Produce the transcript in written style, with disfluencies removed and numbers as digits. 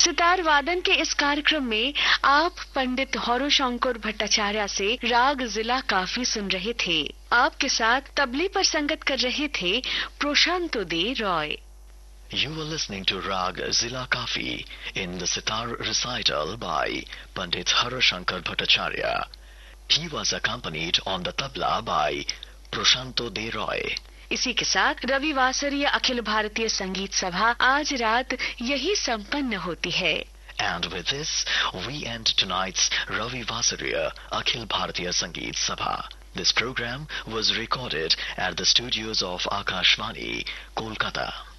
सितार वादन के इस कार्यक्रम में आप पंडित हौरोशंकर भट्टाचार्य से राग जिला काफी सुन रहे थे। आपके साथ तबले पर संगत कर रहे थे प्रशांतो दे Roy. You were listening to Rag Zila Kafi in the sitar recital by Pandit Harashankar Bhattacharya. He was accompanied on the tabla by Prashanto De Roy. इसी के साथ रविवासरीय अखिल भारतीय संगीत सभा आज रात यही संपन्न होती है। And with this, we end tonight's Ravi Vasariya Akhil Bharatiya Sangeet Sabha. This program was recorded at the studios of Akashvani, Kolkata.